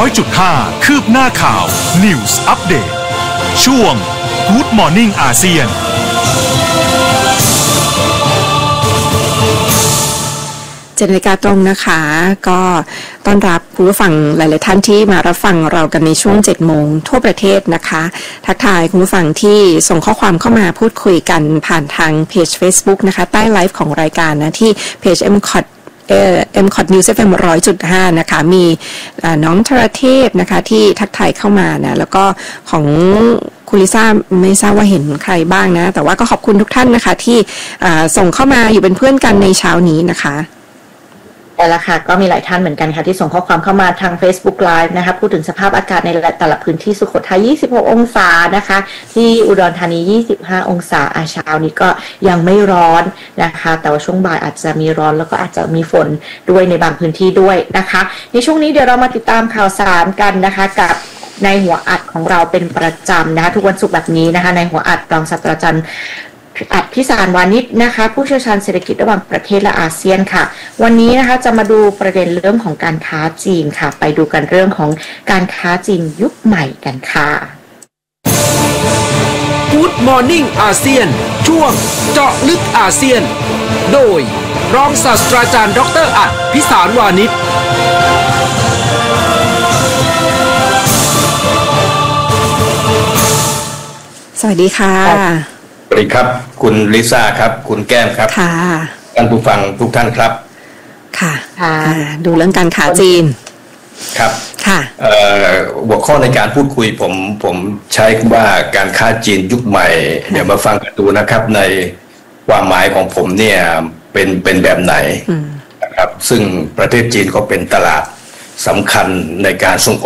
100.5 คืบหน้าข่าว News Update ช่วง Good Morning อาเซียน 7 นาฬิกาตรงนะคะก็ต้อนรับผู้ฟังหลายๆท่านที่มารับฟังเรากันในช่วง 7 โมงทั่วประเทศนะคะทักทายคุณผู้ฟังที่ส่งข้อความเข้ามาพูดคุยกันผ่านทางเพจ Facebook นะคะใต้ไลฟ์ของรายการนะที่เพจ MCOT News FM 100.5 นะคะมีน้องธรเทพนะคะที่ทักทายเข้ามานะแล้วก็ของคุณลิซ่าไม่ทราบว่าเห็นใครบ้างนะแต่ว่าก็ขอบคุณทุกท่านนะคะที่ส่งเข้ามาอยู่เป็นเพื่อนกันในเช้านี้นะคะแต่ละค่ะก็มีหลายท่านเหมือนกันค่ะที่ส่งข้อความเข้ามาทาง Facebook Live นะคะพูดถึงสภาพอากาศในแต่ละพื้นที่สุโขทัย26 องศานะคะที่อุดรธานี25 องศาเช้านี้ก็ยังไม่ร้อนนะคะแต่ว่าช่วงบ่ายอาจจะมีร้อนแล้วก็อาจจะมีฝนด้วยในบางพื้นที่ด้วยนะคะในช่วงนี้เดี๋ยวเรามาติดตามข่าวสารกันนะคะกับในหัวอัดของเราเป็นประจำนะคะทุกวันศุกร์แบบนี้นะคะในหัวอัดรองศาสตราจารย์พิสารวานิชนะคะผู้เชี่ยวชาญเศรษฐกิจระหว่างประเทศและอาเซียนค่ะวันนี้นะคะจะมาดูประเด็นเรื่องของการค้าจีนค่ะไปดูกันเรื่องของการค้าจีนยุคใหม่กันค่ะ Good Morning อาเซียนช่วงเจาะลึกอาเซียนโดยรองศาสตราจารย์ดร.อัฏฐพิสารวานิชสวัสดีค่ะสวัสดีครับคุณลิซ่าครับคุณแก้มครับค่ะท่านผู้ฟังทุกท่านครับค่ะดูเรื่องการค้าจีนครับค่ะหัวข้อในการพูดคุยผมใช้ว่าการค้าจีนยุคใหม่เดี๋ยวมาฟังกันดูนะครับในความหมายของผมเนี่ยเป็นแบบไหนนะครับซึ่งประเทศจีนก็เป็นตลาดสำคัญในการส่ง